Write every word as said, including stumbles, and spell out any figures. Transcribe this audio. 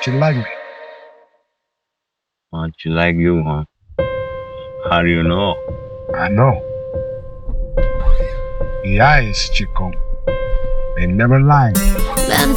you like me? Don't you like you, huh? How do you know? I know. The eyes, chico. They never lie.